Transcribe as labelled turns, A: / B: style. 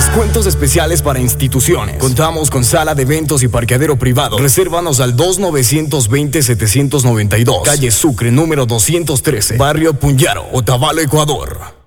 A: Descuentos especiales para instituciones. Contamos con sala de eventos y parqueadero privado. Resérvanos al 2920-792. Calle Sucre, número 213. Barrio Puñaro, Otavalo, Ecuador.